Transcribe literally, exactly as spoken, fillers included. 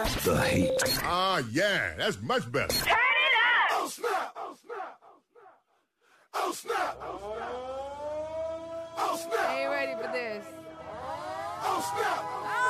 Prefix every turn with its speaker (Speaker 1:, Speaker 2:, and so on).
Speaker 1: The Heat.
Speaker 2: Ah, yeah, that's much better.
Speaker 3: Turn it up!
Speaker 4: Oh, snap! Oh, snap! Oh, snap! Oh, snap! Oh, snap!
Speaker 5: I ain't ready for this.
Speaker 4: Oh, snap!